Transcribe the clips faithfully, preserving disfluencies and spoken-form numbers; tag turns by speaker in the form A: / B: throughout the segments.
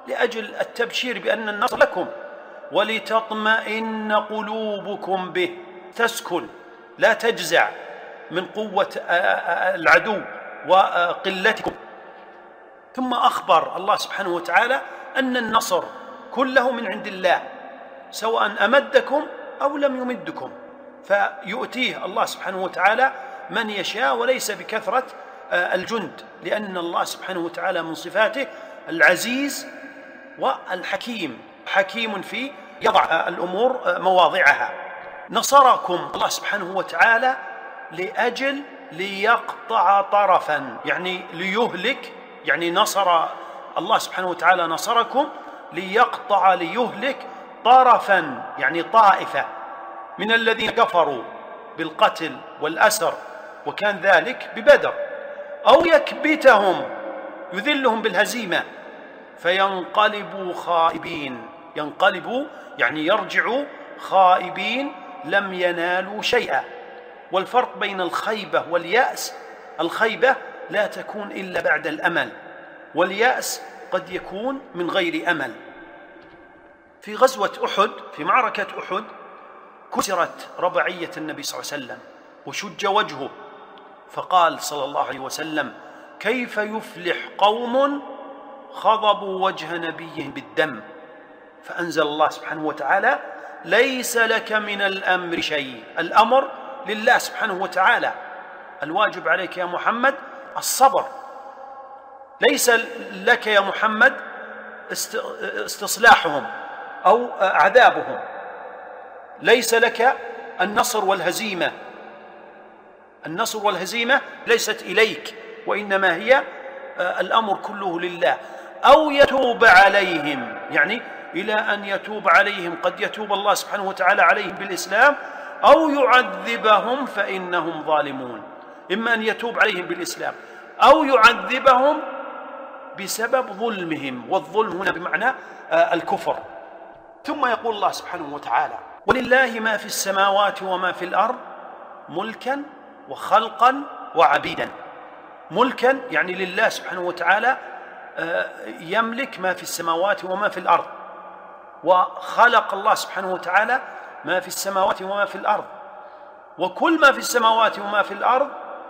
A: لأجل التبشير بأن النصر لكم، ولتطمئن قلوبكم به، تسكن لا تجزع من قوة العدو وقلتكم. ثم أخبر الله سبحانه وتعالى أن النصر كله من عند الله، سواء أمدكم أو لم يمدكم، فيؤتيه الله سبحانه وتعالى من يشاء وليس بكثرة الجند، لأن الله سبحانه وتعالى من صفاته العزيز والحكيم، حكيم في يضع الأمور مواضعها. نصركم الله سبحانه وتعالى لأجل ليقطع طرفا، يعني ليهلك، يعني نصر الله سبحانه وتعالى نصركم ليقطع ليهلك طرفا، يعني طائفة من الذين كفروا بالقتل والأسر، وكان ذلك ببدر، أو يكبتهم يذلهم بالهزيمة فينقلبوا خائبين، ينقلبوا يعني يرجعوا خائبين لم ينالوا شيئا. والفرق بين الخيبة واليأس، الخيبة لا تكون إلا بعد الأمل، واليأس قد يكون من غير أمل. في غزوة أحد، في معركة أحد، كسرت رباعية النبي صلى الله عليه وسلم وشج وجهه، فقال صلى الله عليه وسلم: كيف يفلح قوم خضبوا وجه نبيهم بالدم؟ فأنزل الله سبحانه وتعالى: ليس لك من الأمر شيء. الأمر لله سبحانه وتعالى، الواجب عليك يا محمد الصبر، ليس لك يا محمد استصلاحهم أو عذابهم، ليس لك النصر والهزيمة، النصر والهزيمة ليست إليك، وإنما هي الأمر كله لله. أو يتوب عليهم، يعني إلى أن يتوب عليهم، قد يتوب الله سبحانه وتعالى عليهم بالإسلام، أو يعذبهم فإنهم ظالمون. إما أن يتوب عليهم بالإسلام أو يعذبهم بسبب ظلمهم، والظلم هنا بمعنى الكفر. ثم يقول الله سبحانه وتعالى: ولله ما في السماوات وما في الأرض ملكا وخلقا وعبيدا. ملكا يعني لله سبحانه وتعالى يملك ما في السماوات وما في الأرض، وخلق الله سبحانه وتعالى ما في السماوات وما في الأرض، وكل ما في السماوات وما في الأرض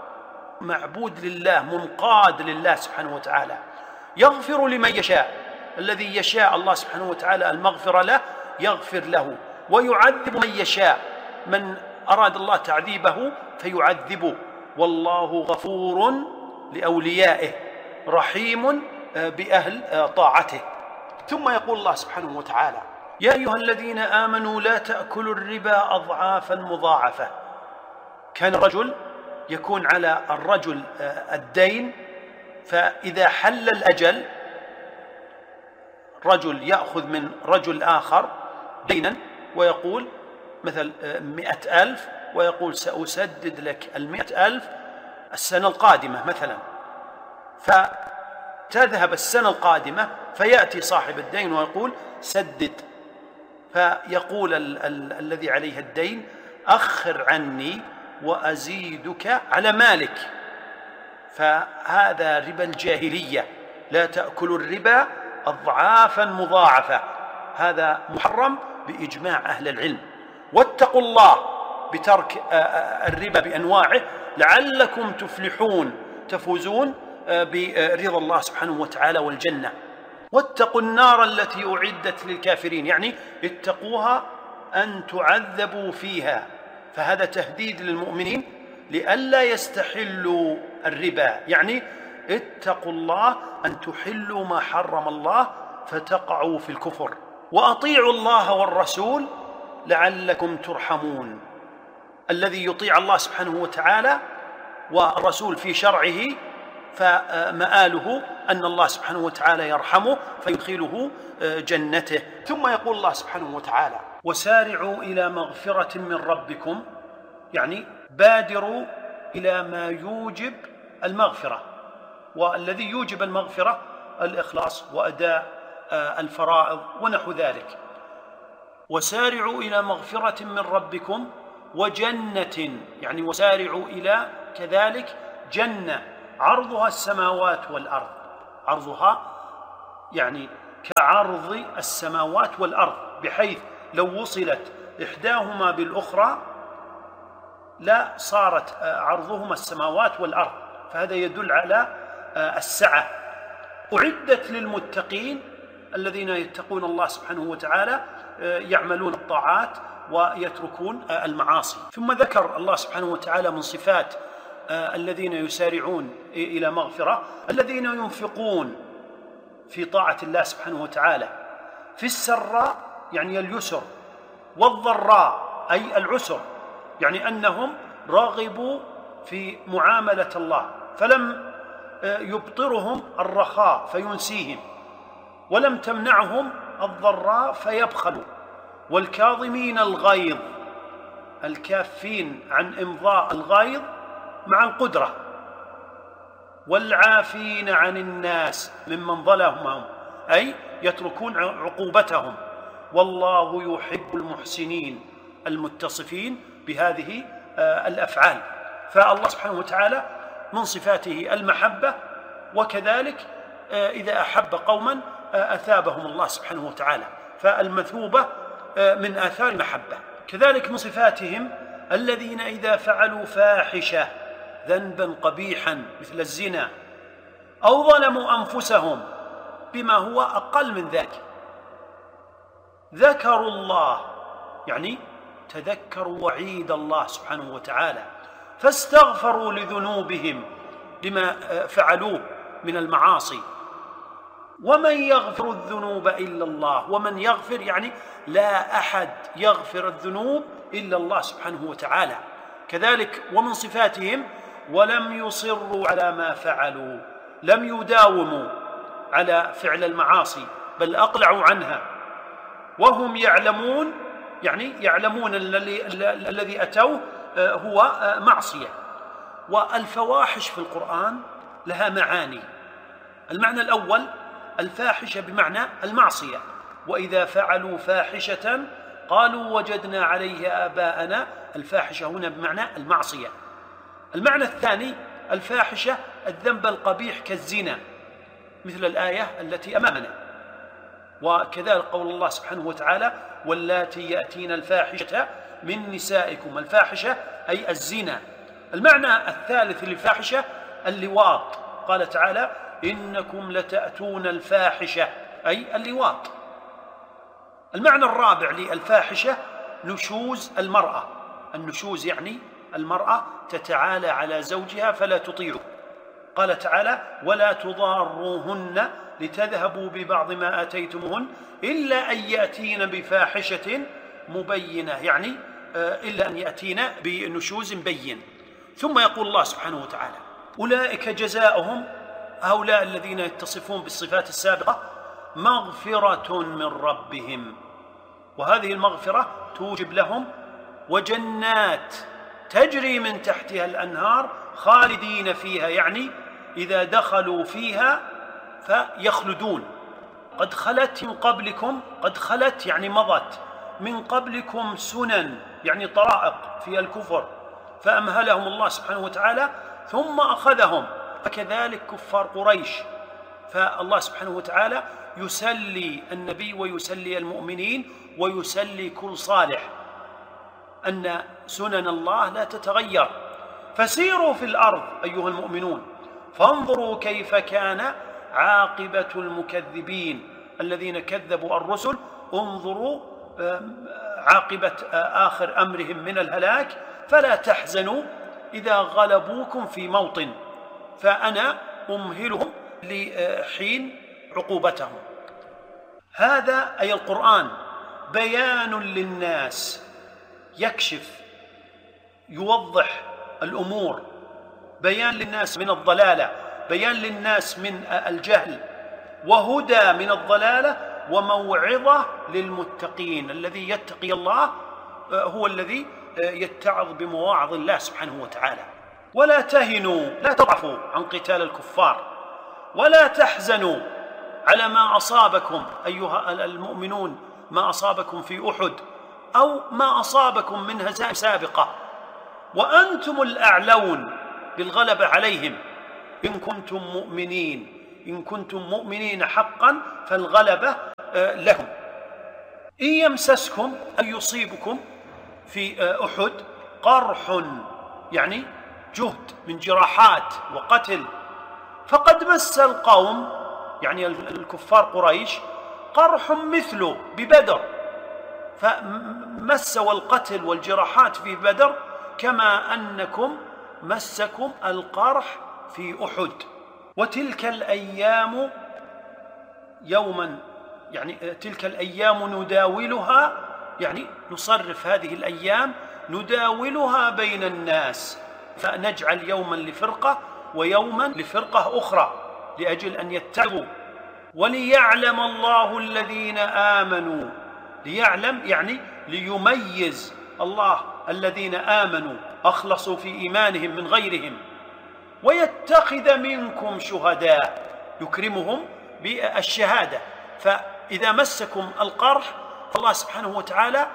A: معبود لله، منقاد لله سبحانه وتعالى. يغفر لمن يشاء، الذي يشاء الله سبحانه وتعالى المغفرة له يغفر له، ويعذب من يشاء، من أراد الله تعذيبه فيعذبه، والله غفور لأوليائه رحيم بأهل طاعته. ثم يقول الله سبحانه وتعالى: يا أيها الذين آمنوا لا تأكلوا الربا أضعافا مضاعفة. كان الرجل يكون على الرجل الدين، فإذا حل الأجل رجل يأخذ من رجل آخر دينا ويقول مثل مئة ألف، ويقول سأسدد لك المئة ألف السنة القادمة مثلا، فتذهب السنة القادمة فيأتي صاحب الدين ويقول سدد، فيقول ال- ال- الذي عليه الدين: أخر عني وأزيدك على مالك. فهذا ربا الجاهلية، لا تأكلوا الربا أضعافا مضاعفة، هذا محرم بإجماع أهل العلم. واتقوا الله بترك الربا بأنواعه لعلكم تفلحون، تفوزون برضا الله سبحانه وتعالى والجنة. واتقوا النار التي أعدت للكافرين، يعني اتقوها أن تعذبوا فيها، فهذا تهديد للمؤمنين لئلا يستحلوا الربا، يعني اتقوا الله أن تحلوا ما حرم الله فتقعوا في الكفر. وأطيعوا الله والرسول لعلكم ترحمون. الذي يطيع الله سبحانه وتعالى والرسول في شرعه فمآله أن الله سبحانه وتعالى يرحمه فيدخله جنته. ثم يقول الله سبحانه وتعالى: وسارعوا إلى مغفرة من ربكم، يعني بادروا إلى ما يوجب المغفرة، والذي يوجب المغفرة الإخلاص وأداء الفرائض ونحو ذلك. وسارعوا إلى مغفرة من ربكم وجنة، يعني وسارعوا إلى كذلك جنة عرضها السماوات والأرض، عرضها يعني كعرض السماوات والأرض، بحيث لو وصلت إحداهما بالأخرى لا صارت عرضهما السماوات والأرض، فهذا يدل على السعة. أعدت للمتقين الذين يتقون الله سبحانه وتعالى، يعملون الطاعات ويتركون المعاصي. ثم ذكر الله سبحانه وتعالى من صفات الذين يسارعون إلى مغفرة الذين ينفقون في طاعة الله سبحانه وتعالى في السراء يعني اليسر، والضراء أي العسر، يعني أنهم رغبوا في معاملة الله فلم يبطرهم الرخاء فينسيهم، ولم تمنعهم الضراء فيبخلوا، والكاظمين الغيظ، الكافين عن إمضاء الغيظ مع القدرة، والعافين عن الناس ممن ظلمهم أي يتركون عقوبتهم، والله يحب المحسنين المتصفين بهذه الأفعال. فالله سبحانه وتعالى من صفاته المحبة، وكذلك إذا أحب قوما أثابهم الله سبحانه وتعالى، فالمثوبة من آثار المحبة. كذلك من صفاتهم الذين إذا فعلوا فاحشة ذنبا قبيحا مثل الزنا أو ظلموا أنفسهم بما هو أقل من ذلك ذكروا الله، يعني تذكروا وعيد الله سبحانه وتعالى فاستغفروا لذنوبهم لما فعلوه من المعاصي. ومن يغفر الذنوب إلا الله، ومن يغفر يعني لا أحد يغفر الذنوب إلا الله سبحانه وتعالى. كذلك ومن صفاتهم ولم يصروا على ما فعلوا، لم يداوموا على فعل المعاصي بل أقلعوا عنها وهم يعلمون، يعني يعلمون الذي أتوه هو معصية. والفواحش في القرآن لها معاني. المعنى الأول الفاحشة بمعنى المعصية، وإذا فعلوا فاحشة قالوا وجدنا عليها آباءنا، الفاحشة هنا بمعنى المعصية. المعنى الثاني الفاحشة الذنب القبيح كالزنا مثل الآية التي أمامنا، وكذلك قول الله سبحانه وتعالى واللاتي يأتين الفاحشة من نسائكم، الفاحشة أي الزنا. المعنى الثالث للفاحشة اللواط، قال تعالى إنكم لتأتون الفاحشة أي اللواط. المعنى الرابع للفاحشة نشوز المرأة، النشوز يعني المرأة تتعالى على زوجها فلا تطيعه، قال تعالى ولا تضاروهن لتذهبوا ببعض ما آتيتموهن إلا أن يأتين بفاحشة مبينة، يعني إلا أن يأتين بنشوز بين. ثم يقول الله سبحانه وتعالى أولئك جزاؤهم، هؤلاء الذين يتصفون بالصفات السابقة، مغفرة من ربهم، وهذه المغفرة توجب لهم وجنات تجري من تحتها الأنهار خالدين فيها، يعني إذا دخلوا فيها فيخلدون. قد خلت من قبلكم، قد خلت يعني مضت من قبلكم سنن يعني طرائق في الكفر فأمهلهم الله سبحانه وتعالى ثم أخذهم، فكذلك كفار قريش. فالله سبحانه وتعالى يسلي النبي ويسلي المؤمنين ويسلي كل صالح أن سنن الله لا تتغير. فسيروا في الأرض أيها المؤمنون فانظروا كيف كان عاقبة المكذبين الذين كذبوا الرسل، انظروا عاقبة آخر أمرهم من الهلاك، فلا تحزنوا إذا غلبوكم في موطن، فأنا أمهلهم لحين عقوبتهم. هذا أي القرآن بيان للناس، يكشف يوضح الأمور، بيان للناس من الضلالة، بيان للناس من الجهل، وهدى من الضلالة، وموعظة للمتقين. الذي يتقي الله هو الذي يتعظ بمواعظ الله سبحانه وتعالى. ولا تهنوا، لا تضعفوا عن قتال الكفار، ولا تحزنوا على ما أصابكم أيها المؤمنون، ما أصابكم في أحد أو ما أصابكم من هزائم سابقة، وأنتم الأعلون بالغلبة عليهم إن كنتم مؤمنين. إن كنتم مؤمنين حقا فالغلبة لكم. إن يمسسكم أن يصيبكم في أحد قرح، يعني جهد من جراحات وقتل، فقد مس القوم يعني الكفار قريش قرح مثله ببدر، فمس والقتل والجراحات في بدر كما أنكم مسكم القرح في أحد. وتلك الأيام يوما، يعني تلك الأيام نداولها، يعني نصرف هذه الأيام نداولها بين الناس، فنجعل يوما لفرقة ويوما لفرقة أخرى لأجل أن يتعبوا. وليعلم الله الذين آمنوا، ليعلم يعني ليميز الله الذين آمنوا أخلصوا في إيمانهم من غيرهم، ويتخذ منكم شهداء، يكرمهم بالشهادة. فإذا مسكم القرح فالله سبحانه وتعالى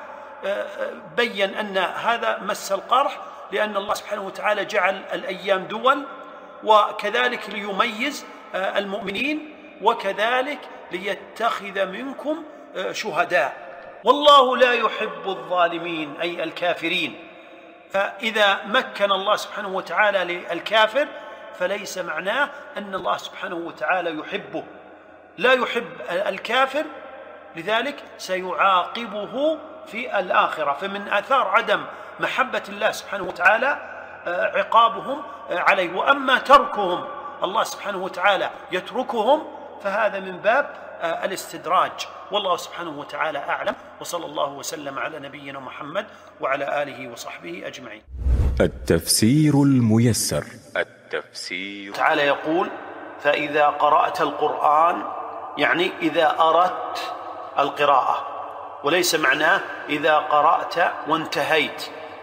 A: بين أن هذا مس القرح لأن الله سبحانه وتعالى جعل الأيام دول، وكذلك ليميز المؤمنين، وكذلك ليتخذ منكم شهداء. والله لا يحب الظالمين أي الكافرين. فإذا مكن الله سبحانه وتعالى للكافر فليس معناه أن الله سبحانه وتعالى يحبه، لا يحب الكافر، لذلك سيعاقبه في الآخرة. فمن آثار عدم محبة الله سبحانه وتعالى عقابهم عليه. وأما تركهم، الله سبحانه وتعالى يتركهم، فهذا من باب الاستدراج. والله سبحانه وتعالى أعلم، وصلى الله وسلم على نبينا محمد وعلى آله وصحبه أجمعين.
B: التفسير الميسر. التفسير
A: تعالى يقول: فإذا قرأت القرآن، يعني إذا أردت القراءة، وليس معناه إذا قرأت وانتهيت.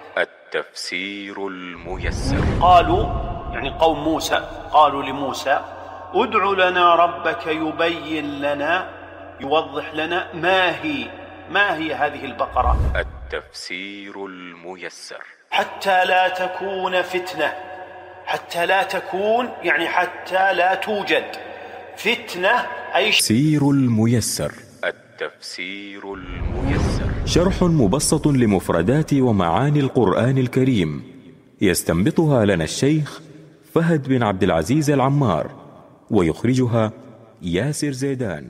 B: التفسير الميسر.
A: قالوا يعني قوم موسى قالوا لموسى: ادع لنا ربك يبين لنا، يوضح لنا ما هي ما هي هذه البقرة.
B: التفسير الميسر.
A: حتى لا تكون فتنة، حتى لا تكون يعني حتى لا توجد فتنة أي
B: التفسير الميسر. التفسير الميسر شرح مبسط لمفردات ومعاني القرآن الكريم، يستنبطها لنا الشيخ فهد بن عبد العزيز العمار، ويخرجها ياسر زيدان.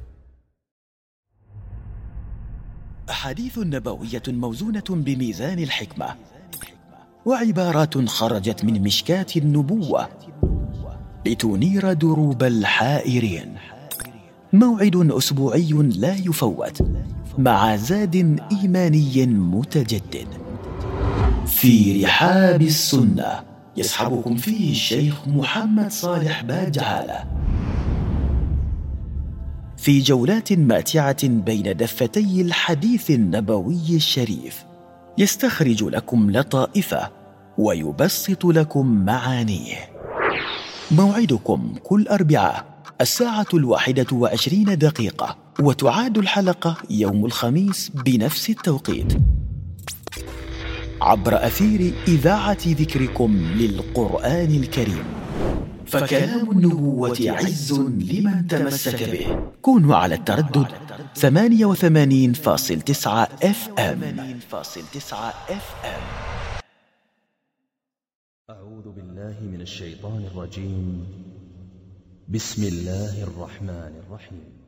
C: أحاديث نبوية موزونة بميزان الحكمة، وعبارات خرجت من مشكاة النبوة لتنير دروب الحائرين. موعد أسبوعي لا يفوت مع زاد إيماني متجدد في رحاب السنة، يصحبكم فيه الشيخ محمد صالح باجعالة في جولات ماتعة بين دفتي الحديث النبوي الشريف، يستخرج لكم لطائفه ويبسط لكم معانيه. موعدكم كل أربعاء الساعة الواحدة وعشرين دقيقة، وتعاد الحلقة يوم الخميس بنفس التوقيت عبر أثير إذاعة ذكركم للقرآن الكريم. فكلام النبوة عز لمن تمسك به. كونوا على التردد ثمانية وثمانين فاصلة تسعة اف ام.
D: أعوذ بالله من الشيطان الرجيم. بسم الله الرحمن الرحيم.